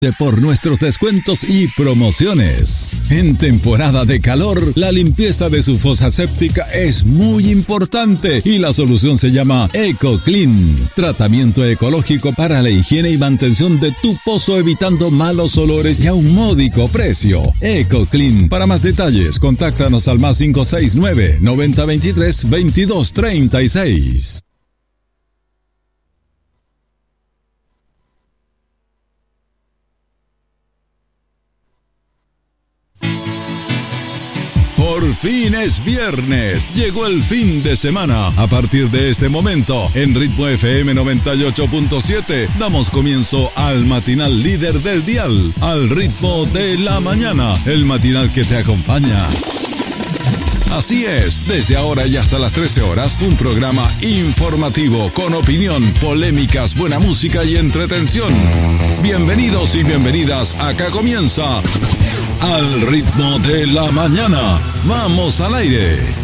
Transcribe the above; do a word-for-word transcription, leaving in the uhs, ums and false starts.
por nuestros descuentos y promociones. En temporada de calor, la limpieza de su fosa séptica es muy importante y la solución se llama EcoClean. Tratamiento ecológico para la higiene y mantención de tu pozo, evitando malos olores y a un módico precio. EcoClean. Para más detalles, contáctanos al más cinco seis nueve, noventa veintitrés, veintidós treinta y seis. Por fin es viernes, llegó el fin de semana. A partir de este momento, en Ritmo F M noventa y ocho punto siete, damos comienzo al matinal líder del dial, al ritmo de la mañana, el matinal que te acompaña. Así es, desde ahora y hasta las trece horas, un programa informativo, con opinión, polémicas, buena música y entretención. Bienvenidos y bienvenidas, acá comienza Al Ritmo de la Mañana. ¡Vamos al aire!